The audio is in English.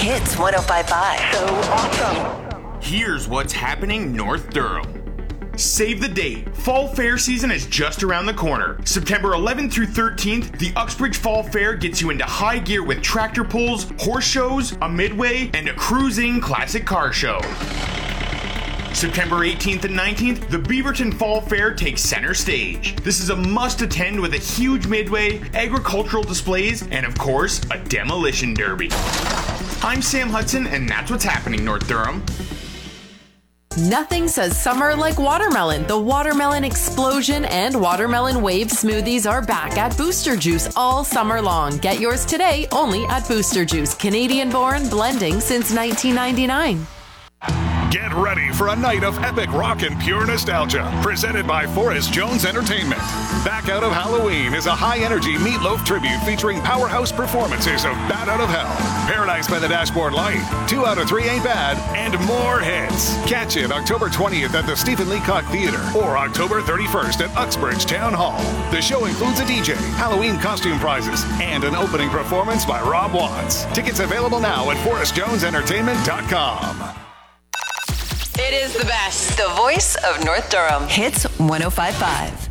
Hits 105.5. So awesome. Here's what's happening North Durham. Save the date. Fall Fair season is just around the corner. September 11th through 13th, the Uxbridge Fall Fair gets you into high gear with tractor pulls, horse shows, a midway, and a cruising classic car show. September 18th and 19th, the Beaverton Fall Fair takes center stage. This is a must attend with a huge midway, agricultural displays, and of course, a demolition derby. I'm Sam Hudson, and that's what's happening North Durham. Nothing says summer like watermelon. The Watermelon Explosion and Watermelon Wave smoothies are back at Booster Juice all summer long. Get yours today only at Booster Juice. Canadian-born, blending since 1999. Get ready for a night of epic rock and pure nostalgia, presented by Forrest Jones Entertainment. Back Out of Halloween is a high-energy Meatloaf tribute featuring powerhouse performances of Bat Out of Hell, Paradise by the Dashboard Light, 2 Out of 3 Ain't Bad, and more hits. Catch it October 20th at the Stephen Leacock Theater or October 31st at Uxbridge Town Hall. The show includes a DJ, Halloween costume prizes, and an opening performance by Rob Watts. Tickets available now at forrestjonesentertainment.com. It is the best. The voice of North Durham. Hits 105.5.